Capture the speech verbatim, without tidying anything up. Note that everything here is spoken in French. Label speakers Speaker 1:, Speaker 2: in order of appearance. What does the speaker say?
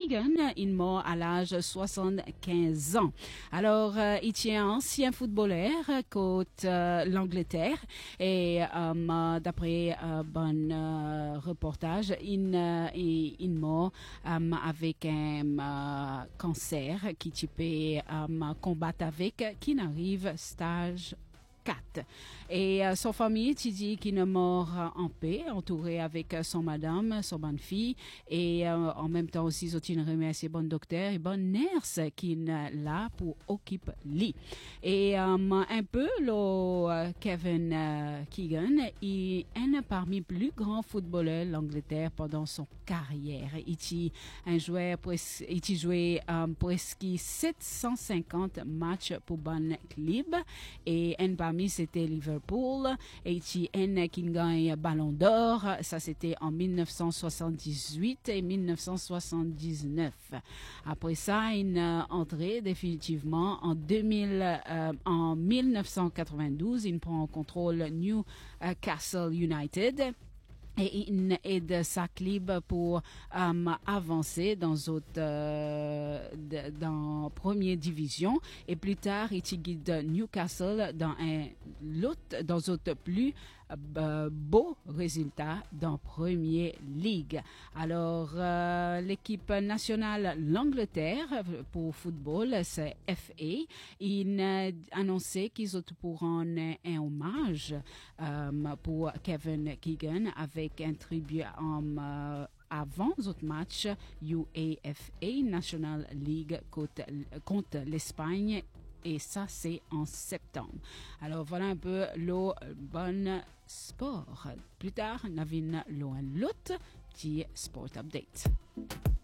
Speaker 1: Keegan, il mort à l'âge de soixante-quinze ans. Alors, euh, il tient ancien footballeur contre euh, l'Angleterre et euh, d'après un euh, bon euh, reportage, il, euh, il, il mort euh, avec un euh, cancer qui tu peux euh, combattre avec, qui n'arrive stage quatre. Et euh, son famille, tu dis qu'il est mort euh, en paix, entouré avec euh, son madame, son bonne fille, et euh, en même temps aussi, ils remercie bon docteur et bonne nurse qui est là pour occuper lui. Et euh, un peu, le euh, Kevin euh, Keegan, il est parmi les plus grands footballeurs de l'Angleterre pendant son carrière. Il a joué, il joué euh, presque sept cent cinquante matchs pour bon club et un parmi c'était Liverpool et il a qui gagne Ballon d'Or, ça c'était en dix-neuf cent soixante-dix-huit et dix-neuf cent soixante-dix-neuf. Après ça, il est entré définitivement en deux mille, euh, en dix-neuf cent quatre-vingt-douze, il prend en contrôle Newcastle United. Et il aide sa club pour um, avancer dans autre, euh, de, dans première division et plus tard il guide Newcastle dans un l'autre dans autre plus euh, beau résultat dans première ligue. Alors euh, l'équipe nationale l'Angleterre pour football c'est F A. Il a annoncé qu'ils ont pour rendre un hommage um, pour Kevin Keegan avec un tribut en euh, avant autres matchs U A F A National League contre, contre l'Espagne et ça c'est en septembre. Alors voilà un peu le bon sport. Plus tard, nous avons l'autre petit sport update.